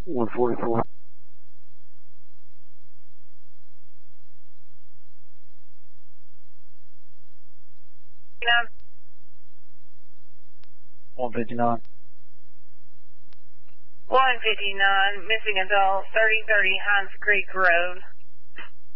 144. 159. 159, missing adult, 3030 Hans Creek Road.